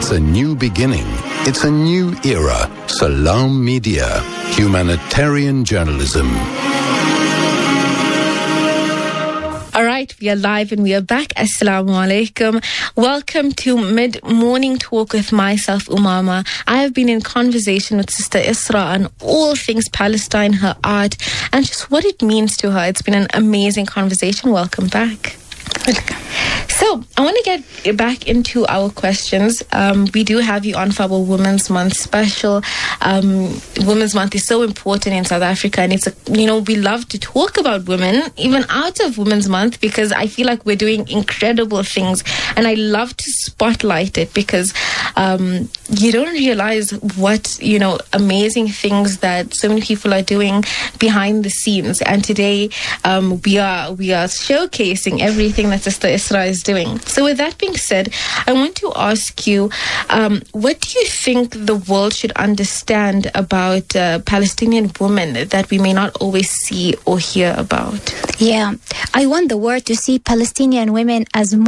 It's a new beginning. It's a new era. Salam Media. Humanitarian journalism. All right, we are live and we are back. Assalamu alaikum. Welcome to Mid-Morning Talk with myself, Umama. I have been in conversation with Sister Isra on all things Palestine, her art, and just what it means to her. It's been an amazing conversation. Welcome back. Welcome. So, I want to get back into our questions. We do have you on for our Women's Month special. Women's Month is so important in South Africa, and it's, we love to talk about women, even out of Women's Month, because I feel like we're doing incredible things, and I love to spotlight it because you don't realize what, amazing things that so many people are doing behind the scenes. And today, we are showcasing everything that Sister Isra is doing. So with that being said, I want to ask you, what do you think the world should understand about Palestinian women that we may not always see or hear about? Yeah, I want the world to see Palestinian women as